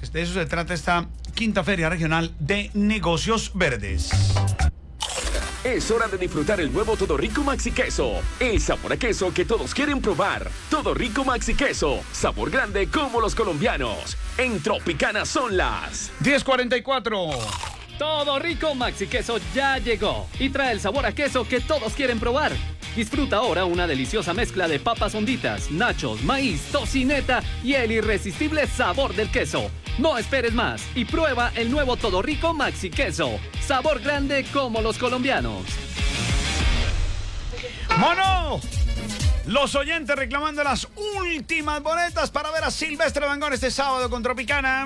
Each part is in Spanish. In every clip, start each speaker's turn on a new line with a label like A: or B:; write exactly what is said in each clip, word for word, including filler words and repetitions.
A: De eso se trata esta quinta Feria Regional de Negocios Verdes.
B: Es hora de disfrutar el nuevo Todo Rico Maxi Queso. El sabor a queso que todos quieren probar. Todo Rico Maxi Queso. Sabor grande como los colombianos. En Tropicana son las
A: diez cuarenta y cuatro.
C: Todo Rico Maxi Queso ya llegó y trae el sabor a queso que todos quieren probar. Disfruta ahora una deliciosa mezcla de papas honditas, nachos, maíz, tocineta y el irresistible sabor del queso. No esperes más y prueba el nuevo Todo Rico Maxi Queso. Sabor grande como los colombianos.
A: ¡Mono! Los oyentes reclamando las últimas boletas para ver a Silvestre Dangond este sábado con Tropicana.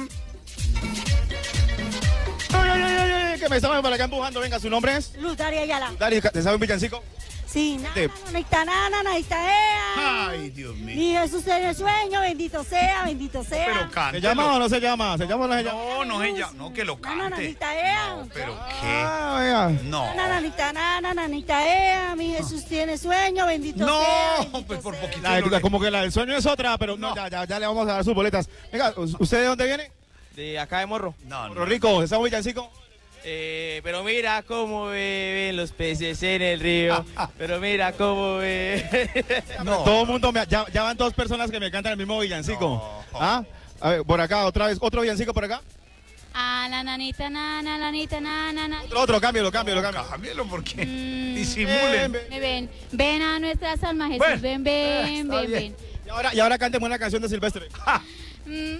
D: Ay, ay, ay, ay, que me estaban para acá empujando. Venga, ¿su nombre es?
E: Luz Daria Ayala.
D: Dari, ¿te sabe un villancico?
E: Sí, nada,
D: De-
E: nanita, nana, nanita, ea.
A: Ay, Dios mío.
E: Mi Jesús tiene sueño, bendito sea, bendito sea.
A: Pero
D: ¿Se
A: cántelo.
D: llama o no se llama? ¿Se llama o no se llama?
A: No, no se llama. No, que lo
E: Nana,
A: cante.
E: nanita, ea.
A: No, pero
D: Ah,
A: qué.
D: vea.
A: No.
E: Nana, nanita, nana, nanita, ea. Mi Jesús tiene sueño, bendito
A: No,
E: sea. bendito
A: pues por
E: sea.
A: poquito.
D: La,
A: no
D: la-
A: le-
D: como que la del sueño es otra, pero no,
A: No.
D: ya, ya, ya le vamos a dar sus boletas. Venga, ¿usted de dónde viene?
F: De acá de Morro.
A: No,
D: Morro
A: no.
D: Rico, ¿se sabe un villancico?
F: Eh, pero mira cómo beben los peces en el río. Pero mira cómo beben.
A: No.
D: Todo el mundo, me- ya, ya van dos personas que me cantan el mismo villancico.
A: No.
D: ¿Ah? A ver, por acá, otra vez, otro villancico por acá.
G: Ah, la nanita, na, na, nanita, na, na, na.
D: Otro, otro, cámbialo, cámbialo, cámbialo.
A: Cámbialo porque
G: Mm.
A: disimulen.
D: Ven,
G: Ven, ven, ven a nuestras almas, Jesús.
A: Bueno,
G: Ven, ven,
A: está
G: ven,
A: bien.
G: ven.
D: Y ahora, y ahora cánteme una canción de Silvestre.
G: Mm.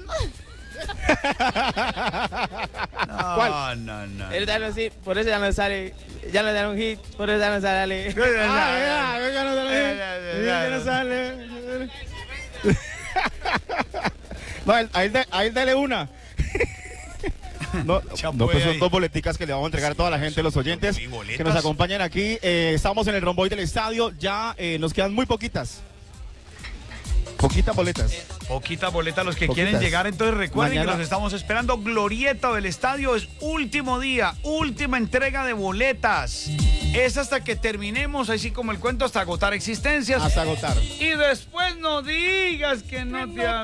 A: No, no, no.
F: Él ya no, sí, por eso ya no sale. Ya no dan un hit, por eso ya no sale.
D: Ah, venga, venga, no sale. Venga, no sale. No, a él, a él de- a él dele una. No,
A: Ya
D: no, pues
A: puede
D: son
A: ahí.
D: dos boleticas que le vamos a entregar a toda la gente, los oyentes
A: ¿Y boletas?
D: que nos acompañan aquí. Eh, estamos en el romboy del estadio, ya eh, nos quedan muy poquitas. Poquitas boletas.
A: Poquitas boletas los que
D: Poquitas.
A: quieren llegar, entonces recuerden
D: Mañana-
A: que los estamos esperando. Glorieta del estadio es último día, última entrega de boletas. Es hasta que terminemos, así como el cuento, hasta agotar existencias.
D: Hasta agotar.
A: Y después no digas que no te